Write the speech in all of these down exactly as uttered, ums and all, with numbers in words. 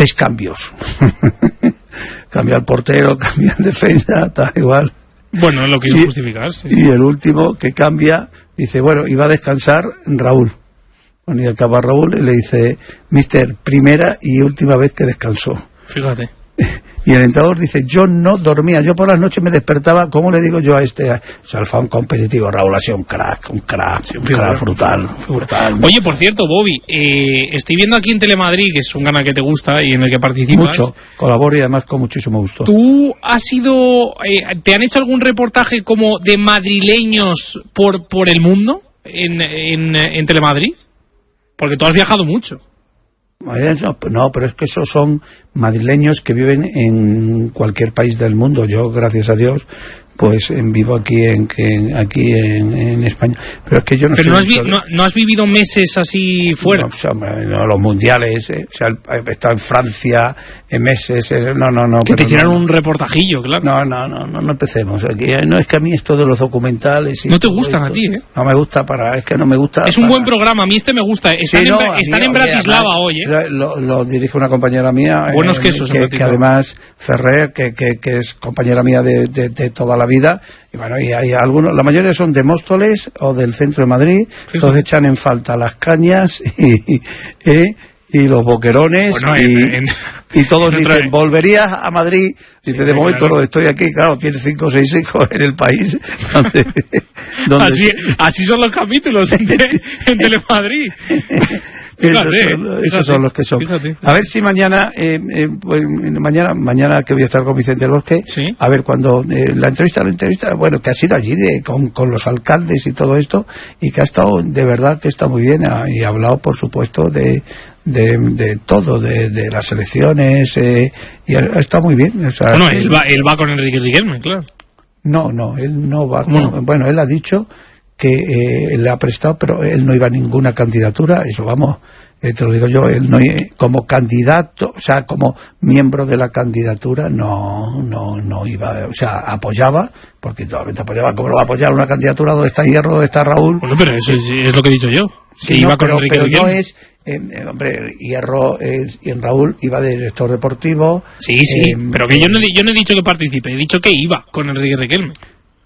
seis cambios. Cambia el portero, cambia el defensa, está igual. Bueno, lo quiso justificar, sí. Y el último que cambia, dice, bueno, iba a descansar Raúl. Bueno, y acaba Raúl y le dice, mister, primera y última vez que descansó. Fíjate. Y el entrenador dice, yo no dormía, yo por las noches me despertaba, ¿cómo le digo yo a este? O sea, el fan competitivo, Raúl ha sido un crack, un crack, sí, un crack brutal, brutal. Oye, por cierto, Bobby, eh, estoy viendo aquí en Telemadrid, que es un canal que te gusta y en el que participas. Mucho, colaboro y además con muchísimo gusto. ¿Tú has sido, eh, te han hecho algún reportaje como de madrileños por, por el mundo en, en, en Telemadrid? Porque tú has viajado mucho. No, pero es que esos son madrileños que viven en cualquier país del mundo. Yo, gracias a Dios, pues en vivo aquí en, en aquí en, en España. Pero es que yo no pero sé. No has, vi, no, no has vivido meses así fuera. No, o sea, no, los mundiales, eh, o sea, he estado en Francia en meses. Eh, no, no, no. Que te hicieron no, un reportajillo, claro. No, no, no, no, no empecemos. Aquí, no es que a mí esto de los documentales. Y no te gustan a ti, ¿eh? No me gusta para. Es que no me gusta. Es un para... buen programa. A mí este me gusta. Están sí, en, no, están mí, en Bratislava hoy, ¿eh? Lo, lo dirige una compañera mía. Buenos eh, quesos. Que, que además Ferrer, que, que, que es compañera mía de, de, de toda la vida. Y bueno, y hay algunos, la mayoría son de Móstoles o del centro de Madrid, sí, todos sí. echan en falta las cañas y, y, y los boquerones, bueno, y, en, en, y todos dicen, otra... ¿volverías a Madrid? Dice, sí, de momento claro. No, estoy aquí, claro, tiene cinco o seis hijos en el país. Donde, donde así, así son los capítulos en, en Telemadrid. Fíjate, esos, son, fíjate, esos son los que son. Fíjate. A ver si mañana, eh, eh, pues, mañana, mañana que voy a estar con Vicente del Bosque, ¿sí? A ver cuando eh, la entrevista, la entrevista, bueno, que ha sido allí de, con, con los alcaldes y todo esto, y que ha estado, de verdad, que está muy bien, ha, y ha hablado, por supuesto, de, de, de todo, de, de las elecciones, eh, y ha, ha estado muy bien. O sea, bueno, él, él va, él va con Enrique Riquelme, claro. No, no, él no va. No, bueno, él ha dicho que eh, le ha prestado, pero él no iba a ninguna candidatura, eso vamos, eh, te lo digo yo, él no como candidato, o sea, como miembro de la candidatura, no, no, no iba, o sea, apoyaba, porque totalmente apoyaba, ¿cómo lo va a apoyar una candidatura donde está Hierro, donde está Raúl? Bueno, pero eso es, es lo que he dicho yo, que sí, iba no, con pero, Enrique pero Riquelme. no es, eh, eh, hombre, Hierro eh, y en Raúl iba de director deportivo. Sí, sí, eh, pero que yo no, yo no he dicho que participe, he dicho que iba con Enrique Riquelme.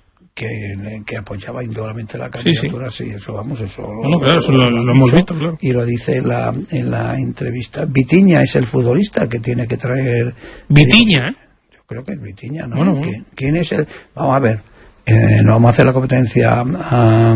Que, que apoyaba indudablemente la candidatura, sí, sí. sí, eso vamos, eso... Bueno, claro, eso lo, lo, lo hemos visto, claro. Y lo dice en la, en la entrevista. Vitiña es el futbolista que tiene que traer... ¿Vitiña, eh? Yo creo que es Vitiña, ¿no? Bueno, bueno. ¿Quién, ¿Quién es el...? Vamos a ver, eh, no vamos a hacer la competencia a,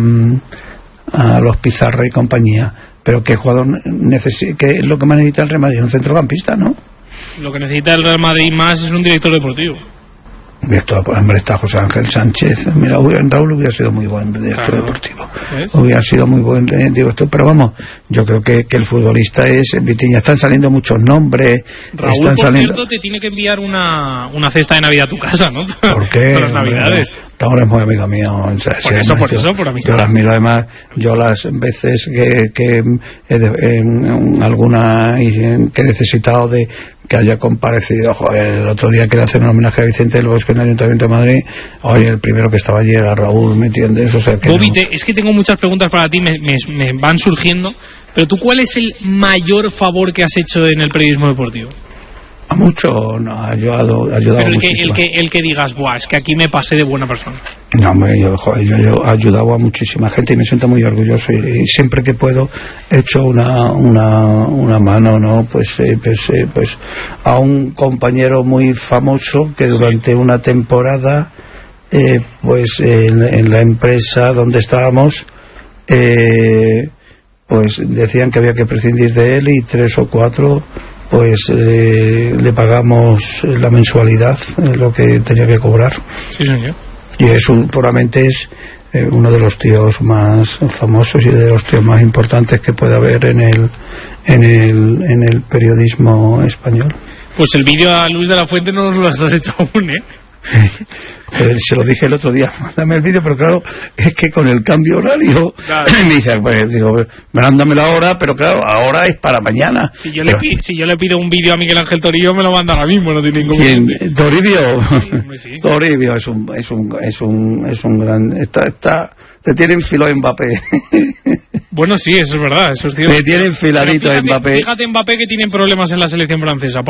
a los Pizarro y compañía, pero ¿qué jugador necesita, qué es lo que más necesita el Real Madrid? Un centrocampista, ¿no? Lo que necesita el Real Madrid más es un director deportivo. Esto, por ejemplo, está José Ángel Sánchez. Mira, Raúl hubiera sido muy buen director claro. deportivo. ¿Es? Hubiera sido muy buen eh, director, pero vamos, yo creo que, que el futbolista es Vitiña. Están saliendo muchos nombres. Raúl, están por saliendo... cierto, te tiene que enviar una, una cesta de Navidad a tu casa, ¿no? ¿Por qué? Para las Navidades. No, Raúl es muy amigo mío. O sea, por sí, eso, no, por yo, eso, por amistad. Yo las miro, además, yo las veces que, que he de, en alguna que he necesitado de que haya comparecido, joder, el otro día quería hacer un homenaje a Vicente del Bosque en el Ayuntamiento de Madrid, oye, el primero que estaba allí era Raúl, ¿me entiendes? O sea, que Bobby, no... te, es que tengo muchas preguntas para ti, me, me, me van surgiendo, pero tú, ¿cuál es el mayor favor que has hecho en el periodismo deportivo? Mucho, no, ha ayudado, ha ayudado pero el que, muchísimo. El que, el que digas, buah, es que aquí me pasé de buena persona. No, hombre, yo, joder, yo, yo he ayudado a muchísima gente y me siento muy orgulloso y, y siempre que puedo he hecho una una, una mano, ¿no? Pues, eh, pues, eh, pues a un compañero muy famoso que durante sí. una temporada eh, pues eh, en, en la empresa donde estábamos eh, pues decían que había que prescindir de él y tres o cuatro pues eh, le pagamos la mensualidad, eh, lo que tenía que cobrar. Sí, señor. Y es un, puramente es eh, uno de los tíos más famosos y de los tíos más importantes que puede haber en el en el en el periodismo español. Pues el vídeo a Luis de la Fuente no nos lo has hecho aún, ¿eh? Joder, se lo dije el otro día, mándame el vídeo, pero claro, es que con el cambio horario, claro. me dice, pues digo, mándame la hora, pero claro, ahora es para mañana. Si yo, pero, le, pi, si yo le pido un vídeo a Miguel Ángel Toribio, me lo manda ahora mismo, no tiene ningún ¿Quién? ¿Toribio? Sí, sí. Toribio es un, es un, es un, es un gran, está, está, le tienen filo a Mbappé. Bueno, sí, eso es verdad, eso es cierto. Le tienen filadito a Mbappé. Fíjate Mbappé que tienen problemas en la selección francesa.